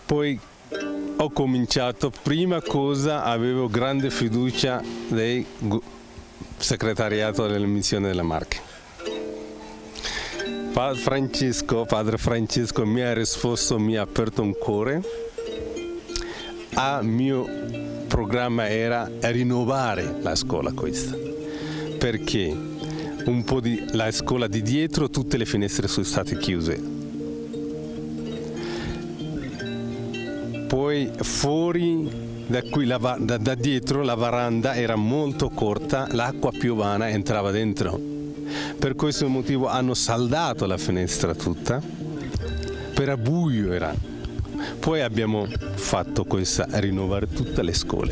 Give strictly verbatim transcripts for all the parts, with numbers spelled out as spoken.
Poi ho cominciato, prima cosa avevo grande fiducia del segretariato delle missioni delle Marche. Padre Francesco, Padre Francesco mi ha risposto, mi ha aperto un cuore. Il mio programma era rinnovare la scuola questa, perché un po' di la scuola di dietro, tutte le finestre sono state chiuse. Poi fuori da, qui, la, da, da dietro la veranda era molto corta, l'acqua piovana entrava dentro. Per questo motivo hanno saldato la finestra tutta, per buio era. Poi abbiamo fatto questa, rinnovare tutte le scuole.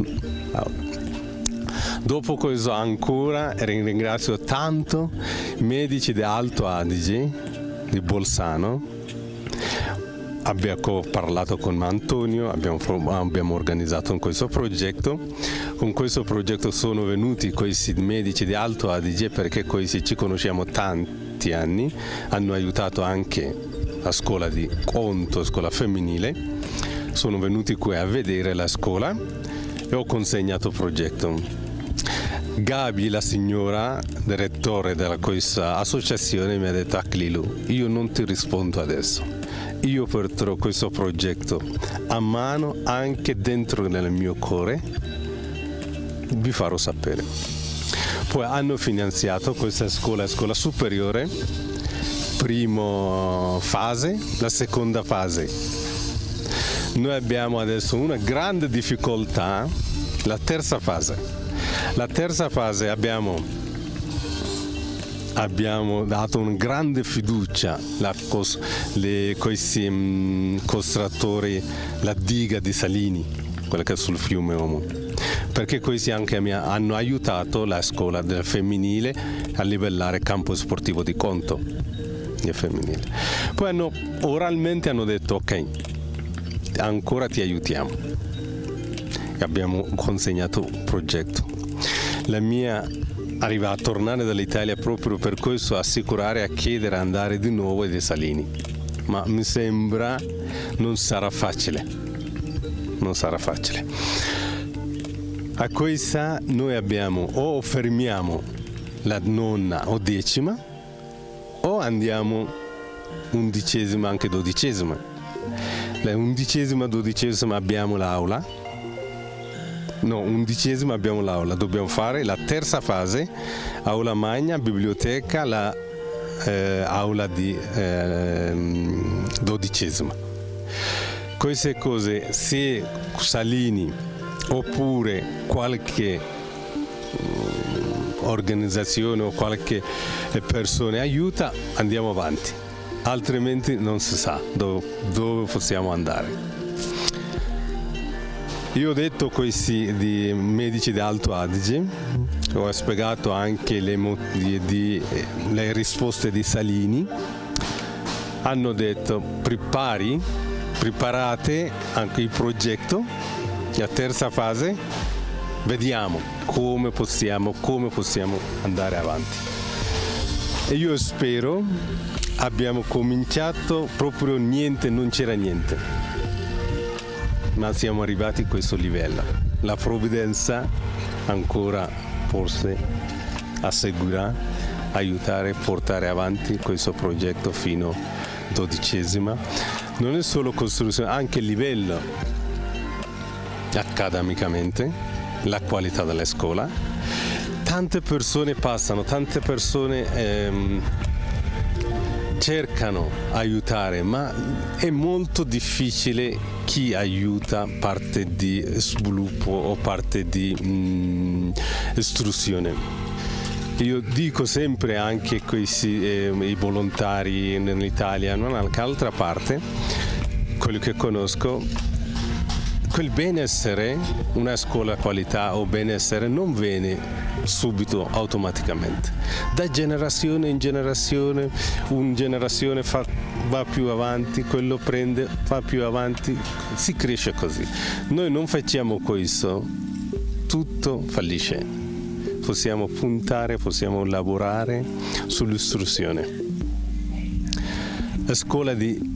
Dopo questo ancora ringrazio tanto i medici di Alto Adige, di Bolzano. Abbiamo parlato con Antonio, abbiamo, abbiamo organizzato questo progetto. Con questo progetto sono venuti questi medici di Alto Adige perché questi ci conosciamo tanti anni, hanno aiutato anche la scuola di conto, scuola femminile. Sono venuti qui a vedere la scuola e ho consegnato il progetto. Gabi, la signora, direttore della questa associazione, mi ha detto: Aklilu, io non ti rispondo adesso. Io porterò questo progetto a mano anche dentro nel mio cuore, vi farò sapere. Poi hanno finanziato questa scuola, scuola superiore, prima fase, la seconda fase. Noi abbiamo adesso una grande difficoltà, la terza fase. La terza fase abbiamo, abbiamo dato una grande fiducia a questi um, costruttori, la diga di Salini, quella che è sul fiume Omo, perché questi anche hanno aiutato la scuola del femminile a livellare il campo sportivo di conto del femminile. Poi hanno, oralmente hanno detto: ok, ancora ti aiutiamo. E abbiamo consegnato il progetto. La mia arriva a tornare dall'Italia proprio per questo, assicurare, a chiedere di andare di nuovo ai Salini, ma mi sembra non sarà facile, non sarà facile. A questa noi abbiamo o fermiamo la nonna o decima o andiamo undicesima, anche dodicesima. La undicesima, dodicesima abbiamo l'aula. No, undicesima abbiamo l'aula, dobbiamo fare la terza fase, aula magna, biblioteca, la eh, aula di eh, dodicesima. Queste cose, se Salini oppure qualche organizzazione o qualche persona aiuta, andiamo avanti, altrimenti non si sa dove, dove possiamo andare. Io ho detto questi di medici di Alto Adige, ho spiegato anche le, di, di, le risposte di Salini, hanno detto: prepari, preparate anche il progetto, la terza fase, vediamo come possiamo, come possiamo andare avanti. E io spero, abbiamo cominciato proprio niente, non c'era niente. Ma siamo arrivati a questo livello. La provvidenza ancora forse a seguirà, aiutare a portare avanti questo progetto fino a dodicesima. Non è solo costruzione, anche il livello accademicamente, la qualità della scuola. Tante persone passano, tante persone ehm, cercano aiutare, ma è molto difficile chi aiuta parte di sviluppo o parte di mh, istruzione. Io dico sempre anche questi eh, i volontari in Italia, non anche altra parte, quelli che conosco, quel benessere, una scuola qualità o benessere non viene subito automaticamente. Da generazione in generazione, una generazione fa, va più avanti, quello prende, va più avanti, si cresce così. Noi non facciamo questo, tutto fallisce. Possiamo puntare, possiamo lavorare sull'istruzione. La scuola di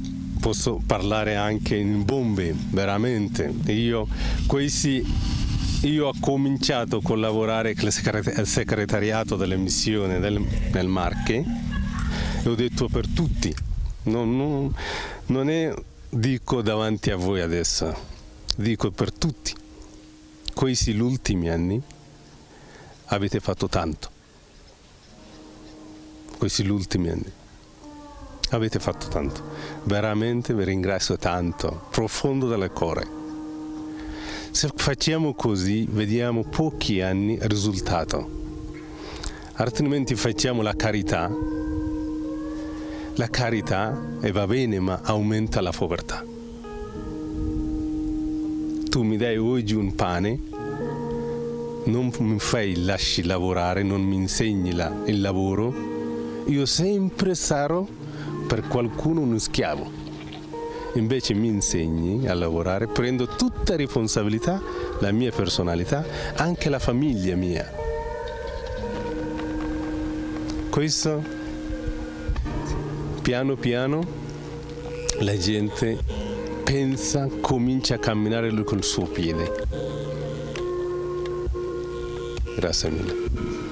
posso parlare anche in bombe, veramente. Io, questi, io ho cominciato a collaborare con il segretariato delle missioni del, nel Marche e ho detto per tutti, non, non, non è dico davanti a voi adesso, dico per tutti. Questi gli ultimi anni avete fatto tanto. Questi gli ultimi anni avete fatto tanto. Veramente vi ringrazio tanto, profondo dal cuore. Se facciamo così, vediamo pochi anni il risultato. Altrimenti facciamo la carità. La carità, e va bene, ma aumenta la povertà. Tu mi dai oggi un pane, non mi fai lasci lavorare, non mi insegni la, il lavoro, io sempre sarò per qualcuno uno schiavo. Invece mi insegni a lavorare, prendo tutta responsabilità, la mia personalità, anche la famiglia mia. Questo piano piano la gente pensa, comincia a camminare lui col suo piede. Grazie mille.